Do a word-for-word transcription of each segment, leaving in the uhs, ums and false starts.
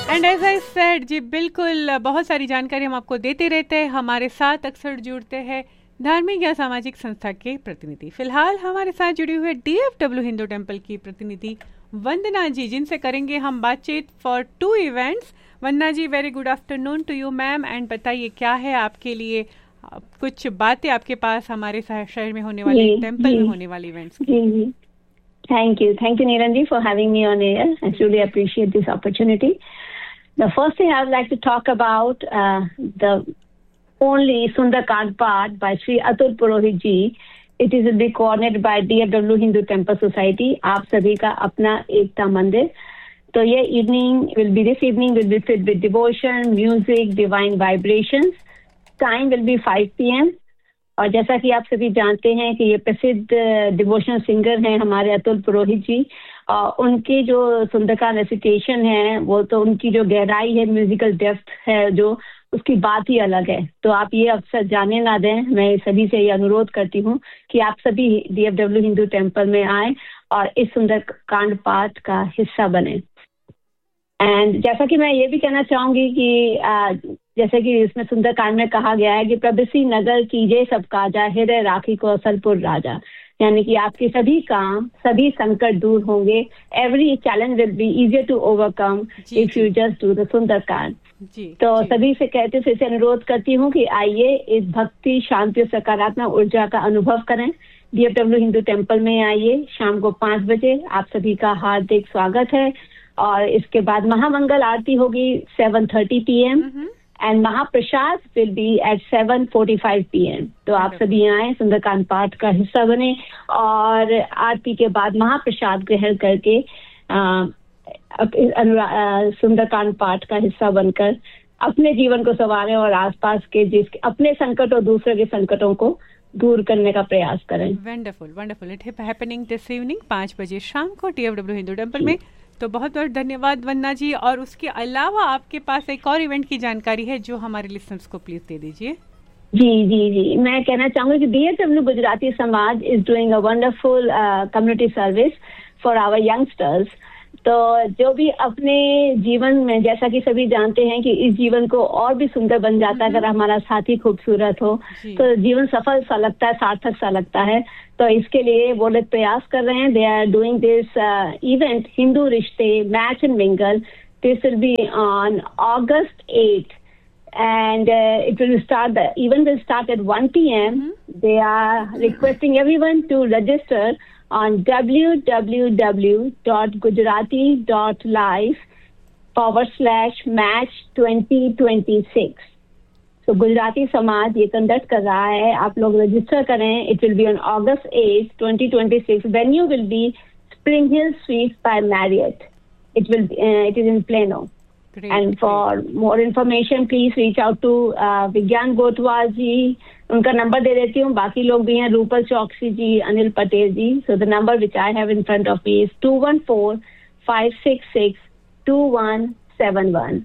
And as I said जी बिल्कुल, बहुत सारी जानकारी हम आपको देते रहते हैं। हमारे साथ अक्सर जुड़ते हैं धार्मिक या सामाजिक संस्था के प्रतिनिधि। फिलहाल हमारे साथ जुड़ी हुई है डीएफडब्ल्यू हिंदू टेम्पल की प्रतिनिधि वंदना जी, जिनसे करेंगे हम बातचीत for to events. Vandana ji, very good afternoon to you ma'am, and बताइए क्या है आपके लिए कुछ बातें आपके पास हमारे शहर में होने वाले टेम्पल में होने वाले इवेंट्स की। Thank you. Thank you, Niranji, for having me on air. I truly appreciate this opportunity. The first thing I would like to talk about, uh, the only Sundarkand part by Sri Atul Purohit ji. It is be coordinated by D F W Hindu Temple Society. आप सभी का अपना एकता मंदिर। तो ये evening will be this evening will be filled with devotion, music, divine vibrations. Time will be five p m और जैसा कि आप सभी जानते हैं कि ये प्रसिद्ध डिवोशनल सिंगर हैं हमारे अतुल पुरोहित जी, और उनकी जो सुंदरकांड रेसिटेशन है वो तो उनकी जो गहराई है, म्यूजिकल डेप्थ है जो, उसकी बात ही अलग है। तो आप ये अक्सर जाने ना दें, मैं सभी से ये अनुरोध करती हूँ कि आप सभी डीएफडब्ल्यू हिंदू टेम्पल में आए और इस सुंदरकांड पाठ का हिस्सा बने। एंड जैसा कि मैं ये भी कहना चाहूंगी कि आ, जैसे कि इसमें सुंदरकांड में कहा गया है कि प्रभुसी नगर कीजे सब काजा, हृदय राखी को असलपुर राजा, यानी कि आपके सभी काम, सभी संकट दूर होंगे। Every challenge will be easier to overcome if you just do the Sundarkand. तो जी. सभी से कहते हुए से अनुरोध करती हूँ कि आइए इस भक्ति, शांति और सकारात्मक ऊर्जा का अनुभव करें। डीएफडब्ल्यू हिंदू टेम्पल में आइए शाम को पाँच बजे, आप सभी का हार्दिक स्वागत है। और इसके बाद महामंगल आरती होगी seven thirty P M and महाप्रसाद will be eight seven forty five P M. तो आप सभी आए, सुंदरकांड पाठ का हिस्सा बने और आरती के बाद महाप्रसाद ग्रहण करके सुंदरकांड पाठ का हिस्सा बनकर अपने जीवन को संवारें और आसपास के जिस अपने संकट और दूसरे के संकटों को दूर करने का प्रयास करें। Wonderful wonderful. It is happening this evening पाँच बजे शाम को डीएफडब्ल्यू हिंदू टेम्पल में। तो बहुत बहुत धन्यवाद वंदना जी। और उसके अलावा आपके पास एक और इवेंट की जानकारी है जो हमारे लिसनर्स को प्लीज दे दीजिए। जी जी जी मैं कहना चाहूंगी कि डीएफडब्ल्यू गुजराती समाज is doing a wonderful community service for our youngsters. तो जो भी अपने जीवन में, जैसा कि सभी जानते हैं कि इस जीवन को और भी सुंदर बन जाता है अगर हमारा साथी खूबसूरत हो, तो जीवन सफल सा लगता है, सार्थक सा लगता है। तो इसके लिए वो लोग प्रयास कर रहे हैं। They are doing this event Hindu रिश्ते match and mingle. This will be on August eighth and uh, it will start, the event will start at one p m Mm-hmm. They are requesting everyone to register on w w w dot gujarati dot live forward slash match twenty twenty-six. So Gujarati समाज ये conduct कर रहा है, आप लोग register करें। It will be on August eighth twenty twenty-six. Venue will be Spring Hill Suites by Marriott. It will be, uh, it is in Plano. Great, and for great. more information please reach out to uh, विज्ञान गोटवाल जी। उनका number दे देती हूँ, बाकी लोग भी हैं, रूपल चौकसी जी, अनिल पटेल जी। So the number which I have in front of me is to one four five six six to one seven one.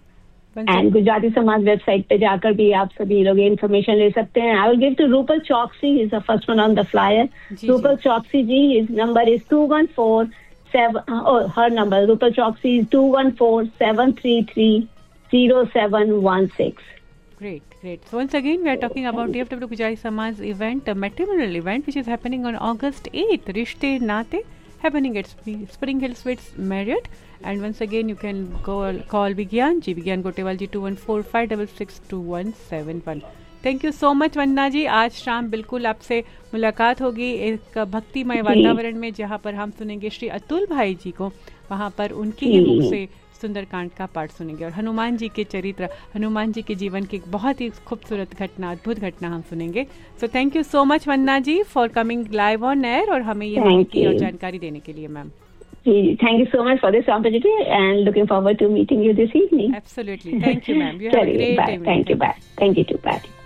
And Gujarati समाज वेबसाइट पे जाकर भी आप सभी लोग इन्फॉर्मेशन ले सकते हैं। I will give to Rupal चौकसी, is the first one on the flyer. Rupal चौकसी जी, his number is to one four seven oh her number Rupal Chokshi is two one four seven three three zero seven one six. Great, great. So once again we are talking about D F W Gujarati Samaj event, a matrimonial event which is happening on August eighth, Rishte Naate, happening at Spring Hill Suites Marriott. And once again you can go call Vigyan ji, Vigyan Gotewal ji, two one four five six six two one seven one. Thank you so much वंदना जी। आज शाम बिल्कुल आपसे मुलाकात होगी एक भक्तिमय वातावरण में, जहाँ पर हम सुनेंगे श्री अतुल भाई जी को, वहाँ पर उनकी ही मुख से सुंदरकांड का पाठ सुनेंगे और हनुमान जी के चरित्र, हनुमान जी के जीवन की एक बहुत ही खूबसूरत घटना, अद्भुत घटना हम सुनेंगे। So thank you so much Vandana ji for coming live on air और हमें ये माहिती और जानकारी देने के लिए ma'am. Thank you so much for this opportunity and looking forward to meeting you this evening. Absolutely. Thank you ma'am. You have a great bye. evening. Thank you. Bye. Thank you too. Bye.